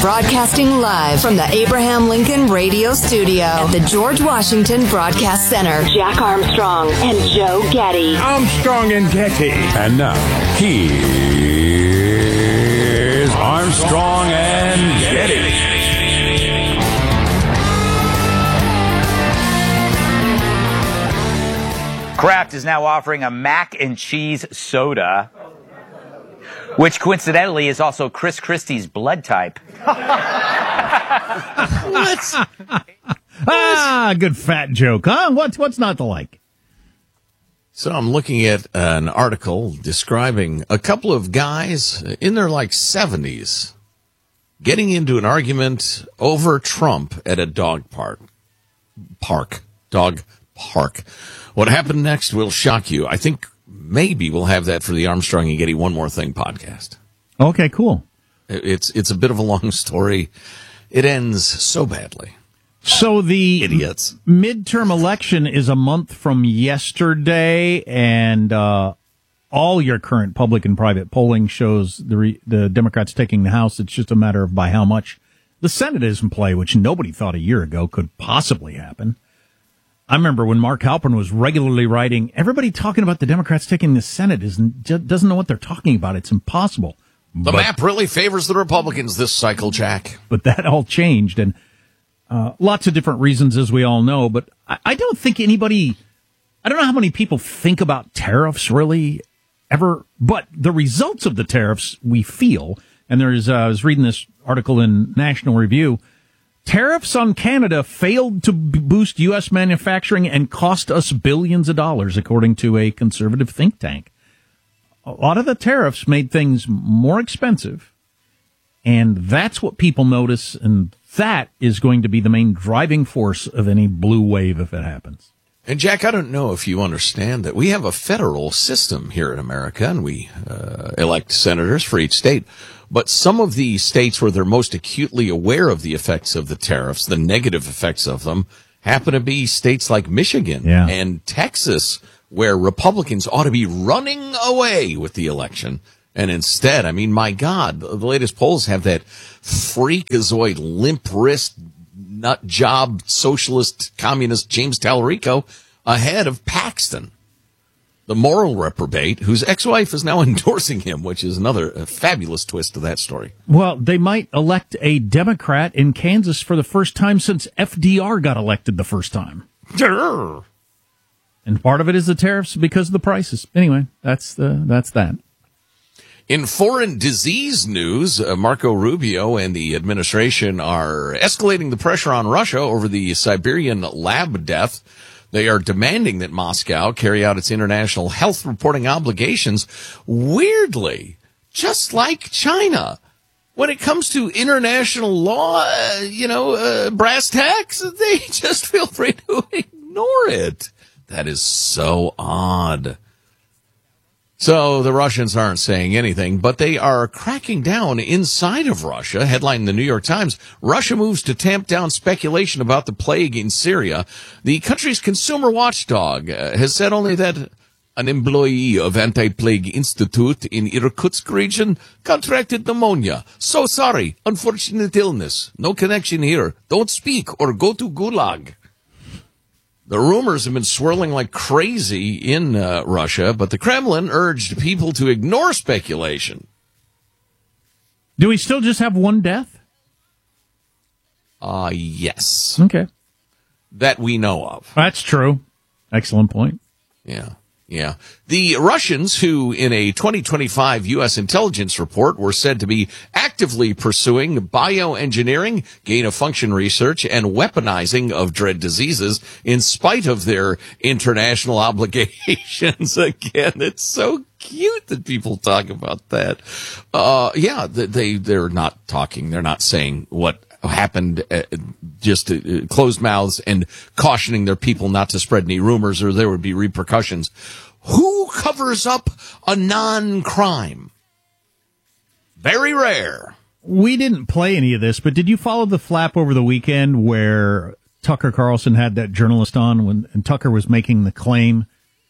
Broadcasting live from the Abraham Lincoln Radio Studio at the George Washington Broadcast Center. Jack Armstrong and Joe Getty. Armstrong and Getty. And now, here's Armstrong and Getty. Kraft is now offering a mac and cheese soda, which coincidentally is also Chris Christie's blood type. Good fat joke, huh? What's not to like? So I'm looking at an article describing a couple of guys in their 70s getting into an argument over Trump at a dog park. What happened next will shock you. I think maybe we'll have that for the Armstrong and Getty One More Thing podcast. Okay, cool. It's a bit of a long story. It ends so badly. So the idiots midterm election is a month from yesterday, and all your current public and private polling shows the Democrats taking the House. It's just a matter of by how much. The Senate is in play, which nobody thought a year ago could possibly happen. I remember when Mark Halpern was regularly writing, everybody talking about the Democrats taking the Senate doesn't know what they're talking about. It's impossible. The map really favors the Republicans this cycle, Jack. But that all changed, and lots of different reasons, as we all know. But I don't think I don't know how many people think about tariffs really ever, but the results of the tariffs we feel, and I was reading this article in National Review, tariffs on Canada failed to boost U.S. manufacturing and cost us billions of dollars, according to a conservative think tank. A lot of the tariffs made things more expensive, and that's what people notice, and that is going to be the main driving force of any blue wave if it happens. And, Jack, I don't know if you understand that we have a federal system here in America, and we elect senators for each state. But some of the states where they're most acutely aware of the effects of the tariffs, the negative effects of them, happen to be states like Michigan and Texas, where Republicans ought to be running away with the election. And instead, I mean, my God, the latest polls have that freakazoid, limp wrist, nut job, socialist, communist James Tallarico ahead of Paxton, the moral reprobate, whose ex-wife is now endorsing him, which is another fabulous twist to that story. Well, they might elect a Democrat in Kansas for the first time since FDR got elected the first time. And part of it is the tariffs because of the prices. Anyway, that's that. In foreign disease news, Marco Rubio and the administration are escalating the pressure on Russia over the Siberian lab death. They are demanding that Moscow carry out its international health reporting obligations. Weirdly, just like China, when it comes to international law, brass tacks, they just feel free to ignore it. That is so odd. So the Russians aren't saying anything, but they are cracking down inside of Russia. Headline in the New York Times, Russia moves to tamp down speculation about the plague in Syria. The country's consumer watchdog has said only that an employee of Anti-Plague Institute in Irkutsk region contracted pneumonia. So sorry, unfortunate illness. No connection here. Don't speak or go to Gulag. The rumors have been swirling like crazy in Russia, but the Kremlin urged people to ignore speculation. Do we still just have one death? Yes. Okay. That we know of. That's true. Excellent point. Yeah. The Russians, who in a 2025 U.S. intelligence report were said to be actively pursuing bioengineering, gain-of-function research, and weaponizing of dread diseases in spite of their international obligations. Again, it's so cute that people talk about that. They're not talking. They're not saying what happened, just closed mouths and cautioning their people not to spread any rumors or there would be repercussions. Who covers up a non-crime? Very rare. We didn't play any of this, but did you follow the flap over the weekend where Tucker Carlson had that journalist on and Tucker was making the claim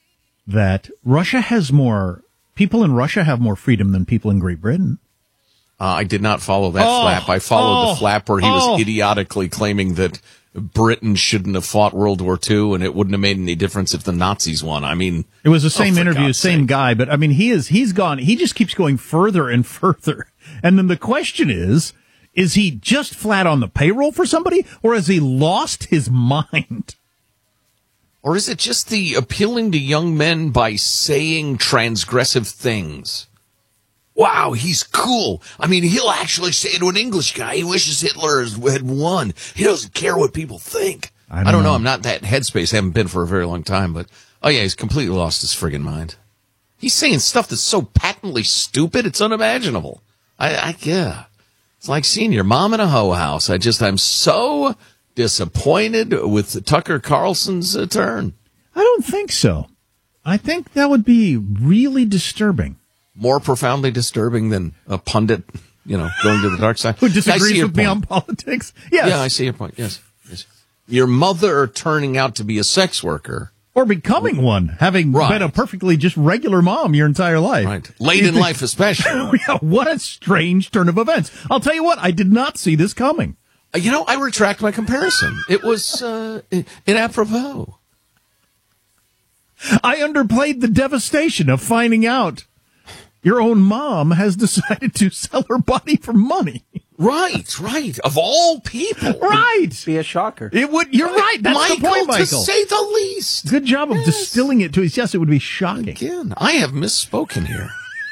that people in Russia have more freedom than people in Great Britain? I did not follow that flap. I followed the flap where he was idiotically claiming that Britain shouldn't have fought World War II and it wouldn't have made any difference if the Nazis won. I mean, it was the same interview, same guy, but I mean, he's gone. He just keeps going further and further. And then the question is he just flat on the payroll for somebody, or has he lost his mind? Or is it just the appealing to young men by saying transgressive things? Wow, he's cool. I mean, he'll actually say to an English guy, he wishes Hitler had won. He doesn't care what people think. I don't know. I'm not that headspace. I haven't been for a very long time, but oh yeah, he's completely lost his friggin' mind. He's saying stuff that's so patently stupid, it's unimaginable. Yeah. It's like seeing your mom in a hoe house. I'm so disappointed with Tucker Carlson's turn. I don't think so. I think that would be really disturbing. More profoundly disturbing than a pundit, going to the dark side. Who disagrees with me on politics? Yes. Yeah, I see your point. Yes. Your mother turning out to be a sex worker. Or becoming one, having been a perfectly just regular mom your entire life. Right. Late in life especially. Yeah, what a strange turn of events. I'll tell you what, I did not see this coming. I retract my comparison. It was inapropos. I underplayed the devastation of finding out your own mom has decided to sell her body for money. Right. Of all people. Right. Be a shocker. It would. You're right. That's the point, Michael. To say the least. Good job of distilling it to us. Yes, it would be shocking. Again, I have misspoken here.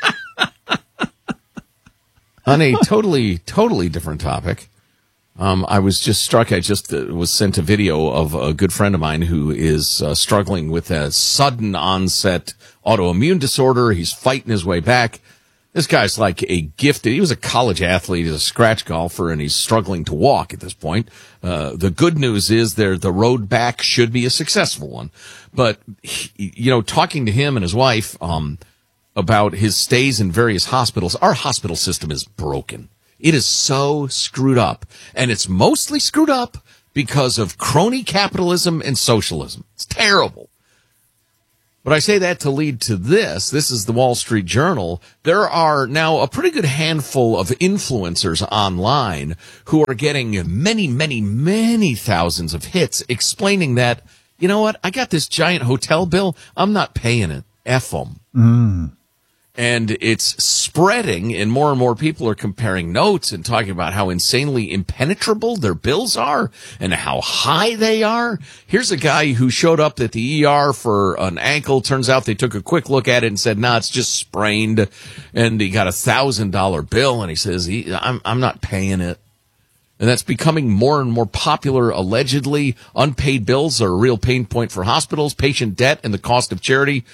On a totally different topic. I was just struck. I just was sent a video of a good friend of mine who is struggling with a sudden onset autoimmune disorder. He's fighting his way back. This guy's like he was a college athlete, he's a scratch golfer, and he's struggling to walk at this point. The good news is the road back should be a successful one. But, talking to him and his wife, about his stays in various hospitals, our hospital system is broken. It is so screwed up. And it's mostly screwed up because of crony capitalism and socialism. It's terrible. But I say that to lead to this. This is the Wall Street Journal. There are now a pretty good handful of influencers online who are getting many, many, many thousands of hits explaining that, you know what, I got this giant hotel bill. I'm not paying it. F them. And it's spreading, and more people are comparing notes and talking about how insanely impenetrable their bills are and how high they are. Here's a guy who showed up at the ER for an ankle. Turns out they took a quick look at it and said, it's just sprained. And he got $1,000 bill, and he says, I'm not paying it. And that's becoming more and more popular, allegedly. Unpaid bills are a real pain point for hospitals. Patient debt and the cost of charity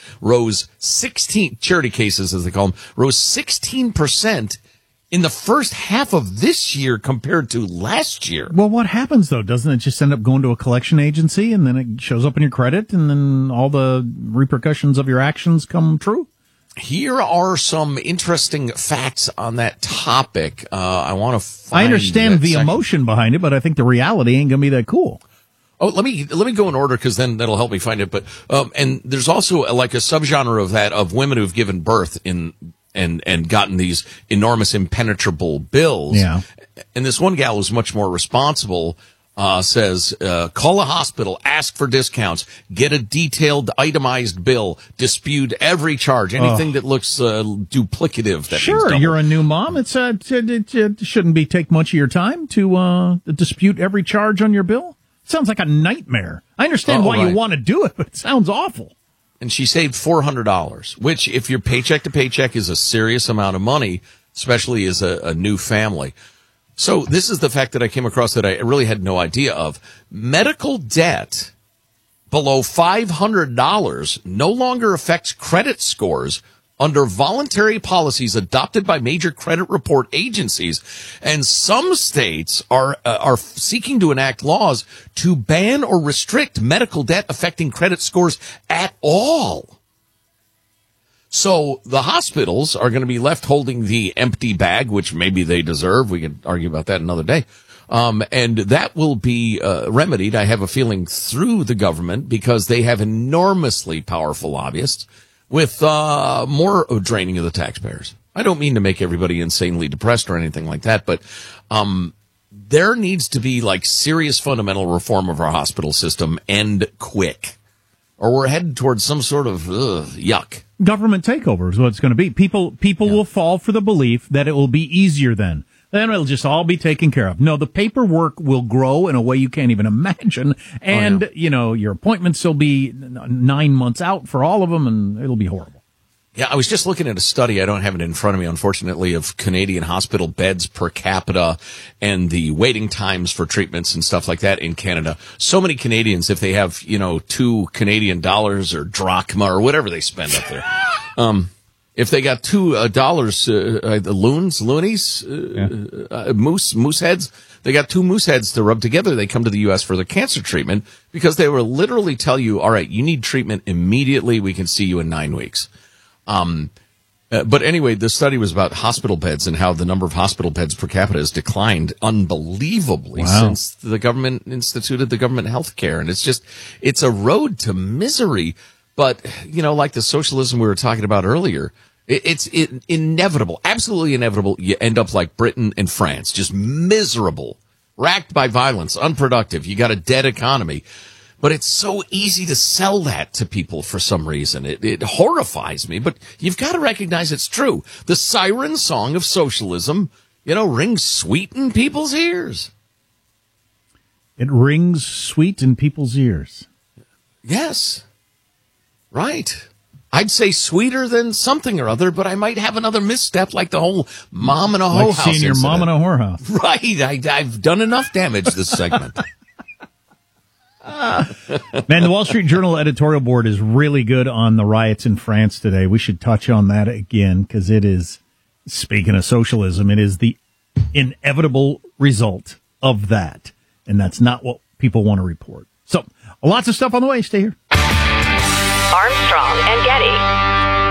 charity cases, as they call them, rose 16% in the first half of this year compared to last year. Well, what happens, though? Doesn't it just end up going to a collection agency, and then it shows up in your credit, and then all the repercussions of your actions come true? Here are some interesting facts on that topic. I want to find. I understand the emotion behind it, but I think the reality ain't going to be that cool. Oh, let me go in order, because then that'll help me find it. But and there's also like a subgenre of that of women who've given birth and gotten these enormous impenetrable bills. Yeah. And this one gal who's much more responsible says, call a hospital, ask for discounts, get a detailed itemized bill, dispute every charge, anything that looks duplicative. That sure, you're a new mom. It shouldn't take much of your time to dispute every charge on your bill. Sounds like a nightmare. I understand why you want to do it, but it sounds awful. And she saved $400, which if you're paycheck to paycheck is a serious amount of money, especially as a new family. So this is the fact that I came across that I really had no idea of. Medical debt below $500 no longer affects credit scores under voluntary policies adopted by major credit report agencies. And some states are seeking to enact laws to ban or restrict medical debt affecting credit scores at all. So the hospitals are going to be left holding the empty bag, which maybe they deserve. We can argue about that another day. And that will be remedied, I have a feeling, through the government, because they have enormously powerful lobbyists with more draining of the taxpayers. I don't mean to make everybody insanely depressed or anything like that, but there needs to be like serious fundamental reform of our hospital system, and quick, or we're headed towards some sort of yuck. Government takeover is what it's going to be. People will fall for the belief that it will be easier then. Then it'll just all be taken care of. No, the paperwork will grow in a way you can't even imagine. And, your appointments will be 9 months out for all of them, and it'll be horrible. Yeah, I was just looking at a study, I don't have it in front of me, unfortunately, of Canadian hospital beds per capita and the waiting times for treatments and stuff like that in Canada. So many Canadians, if they have, $2 Canadian or drachma or whatever they spend up there, if they got $2 moose heads, they got 2 moose heads to rub together. They come to the U.S. for their cancer treatment because they will literally tell you, all right, you need treatment immediately. We can see you in 9 weeks. But anyway, the study was about hospital beds and how the number of hospital beds per capita has declined unbelievably since the government instituted the government health care. And it's a road to misery. But, like the socialism we were talking about earlier, it's inevitable, absolutely inevitable. You end up like Britain and France, just miserable, racked by violence, unproductive. You got a dead economy. But it's so easy to sell that to people for some reason. It horrifies me, but you've got to recognize it's true. The siren song of socialism, rings sweet in people's ears. It rings sweet in people's ears. Yes. Right. I'd say sweeter than something or other, but I might have another misstep like the whole mom in a hoe house seeing your incident. mom in a whorehouse. Right. I've done enough damage this segment. Man, the Wall Street Journal editorial board is really good on the riots in France today. We should touch on that again because it is, speaking of socialism, it is the inevitable result of that. And that's not what people want to report. So, lots of stuff on the way. Stay here. Armstrong and Getty.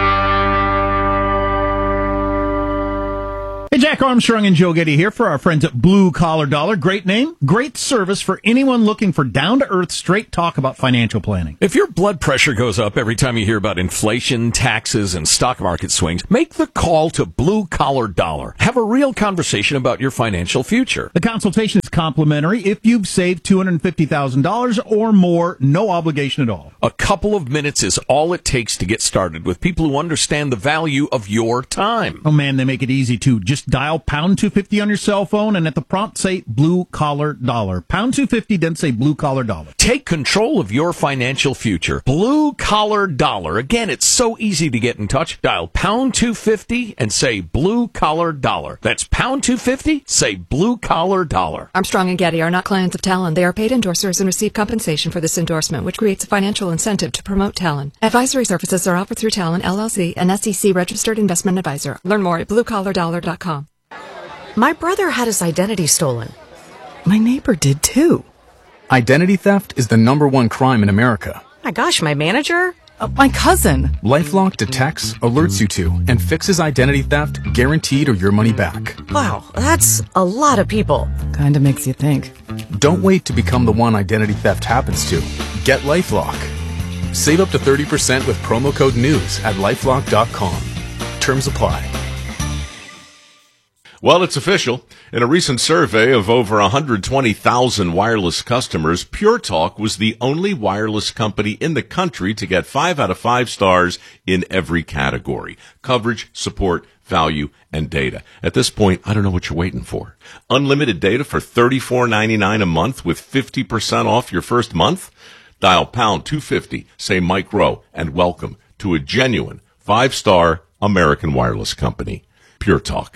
Hey, Jack Armstrong and Joe Getty here for our friends at Blue Collar Dollar. Great name, great service for anyone looking for down-to-earth, straight talk about financial planning. If your blood pressure goes up every time you hear about inflation, taxes, and stock market swings, make the call to Blue Collar Dollar. Have a real conversation about your financial future. The consultation is complimentary if you've saved $250,000 or more, no obligation at all. A couple of minutes is all it takes to get started with people who understand the value of your time. Oh, man, they make it easy, too. Just dial pound 250 on your cell phone and at the prompt say Blue Collar Dollar. Pound 250, then say Blue Collar Dollar. Take control of your financial future. Blue Collar Dollar. Again, it's so easy to get in touch. Dial pound 250 and say Blue Collar Dollar. That's pound 250, say Blue Collar Dollar. Armstrong and Getty are not clients of Talon. They are paid endorsers and receive compensation for this endorsement, which creates a financial incentive to promote Talon. Advisory services are offered through Talon, LLC, an SEC-registered investment advisor. Learn more at bluecollardollar.com. My brother had his identity stolen. My neighbor did too. Identity theft is the #1 crime in America. My gosh, my manager? My cousin. LifeLock detects, alerts you to, and fixes identity theft guaranteed or your money back. Wow, that's a lot of people. Kinda makes you think. Don't wait to become the one identity theft happens to. Get LifeLock. Save up to 30% with promo code NEWS at LifeLock.com. Terms apply. Well, it's official. In a recent survey of over 120,000 wireless customers, Pure Talk was the only wireless company in the country to get 5 out of 5 stars in every category: coverage, support, value, and data. At this point, I don't know what you're waiting for. Unlimited data for $34.99 a month with 50% off your first month? Dial pound 250, say Mike Rowe, and welcome to a genuine 5-star American wireless company. Pure Talk.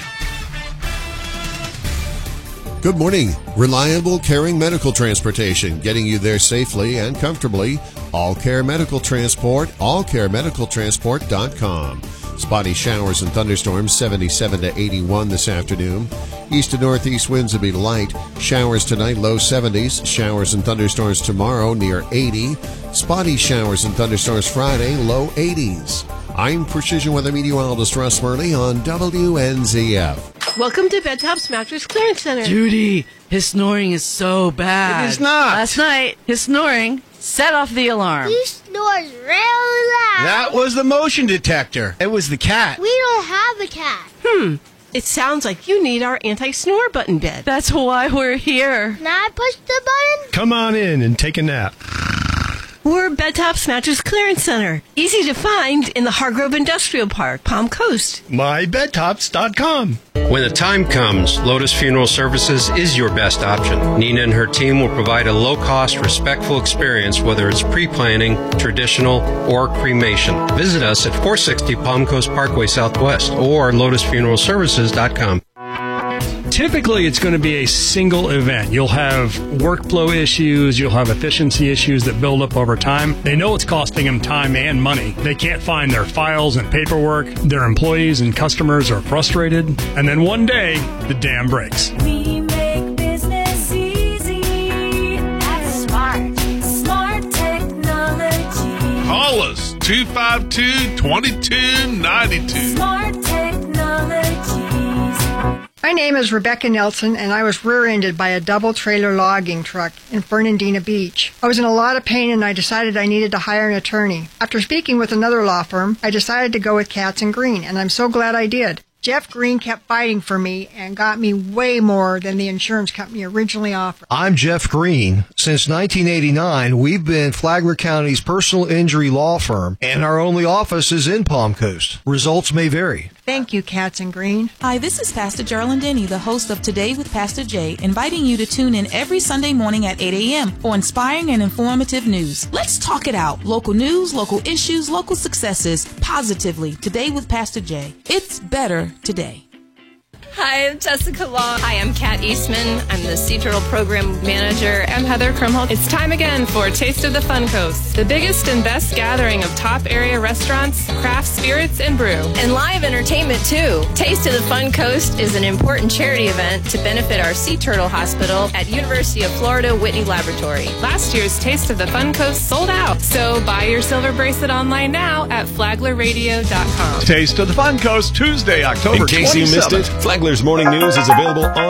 Good morning. Reliable, caring medical transportation, getting you there safely and comfortably. All Care Medical Transport, allcaremedicaltransport.com. Spotty showers and thunderstorms, 77 to 81 this afternoon. East to northeast winds will be light. Showers tonight, low 70s. Showers and thunderstorms tomorrow, near 80. Spotty showers and thunderstorms Friday, low 80s. I'm Precision Weather Meteorologist Russ Murley on WNZF. Welcome to Bedtops Mattress Clearance Center. Judy, his snoring is so bad. It is not. Last night, his snoring Set off the alarm. He snores real loud. That was the motion detector. It was the cat. We don't have a cat. It sounds like you need our anti-snore button bed. That's why we're here. Now I push the button? Come on in and take a nap. We're Bed Tops Mattress Clearance Center. Easy to find in the Hargrove Industrial Park, Palm Coast. MyBedTops.com. When the time comes, Lotus Funeral Services is your best option. Nina and her team will provide a low-cost, respectful experience, whether it's pre-planning, traditional, or cremation. Visit us at 460 Palm Coast Parkway Southwest or lotusfuneralservices.com. Typically, it's going to be a single event. You'll have workflow issues, you'll have efficiency issues that build up over time. They know it's costing them time and money. They can't find their files and paperwork. Their employees and customers are frustrated. And then one day, the dam breaks. We make business easy. That's smart. Smart technology. Call us 252-2292. Smart technologies. My name is Rebecca Nelson, and I was rear-ended by a double-trailer logging truck in Fernandina Beach. I was in a lot of pain, and I decided I needed to hire an attorney. After speaking with another law firm, I decided to go with Katz & Green, and I'm so glad I did. Jeff Green kept fighting for me and got me way more than the insurance company originally offered. I'm Jeff Green. Since 1989, we've been Flagler County's personal injury law firm, and our only office is in Palm Coast. Results may vary. Thank you, Katz & Green. Hi, this is Pastor Geraldine Denny, the host of Today with Pastor Jay, inviting you to tune in every Sunday morning at 8 a.m. for inspiring and informative news. Let's talk it out. Local news, local issues, local successes, positively. Today with Pastor Jay. It's better today. Hi, I'm Jessica Long. Hi, I'm Kat Eastman. I'm the Sea Turtle Program Manager. I'm Heather Krumholtz. It's time again for Taste of the Fun Coast, the biggest and best gathering of top area restaurants, craft spirits, and brew. And live entertainment, too. Taste of the Fun Coast is an important charity event to benefit our Sea Turtle Hospital at University of Florida Whitney Laboratory. Last year's Taste of the Fun Coast sold out, so buy your silver bracelet online now at flaglerradio.com. Taste of the Fun Coast, Tuesday, October 27th. In case you missed it, Flagler's Morning News is available on